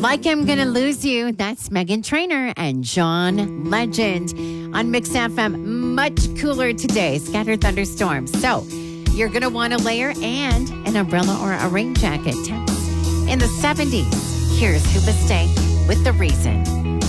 Like I'm Gonna Lose You. That's Megan Trainor and John Legend on Mix FM. Much cooler today. Scattered thunderstorms. So you're going to want a layer and an umbrella or a rain jacket. Temps in the 70s. Here's Hoobastank with The Reason.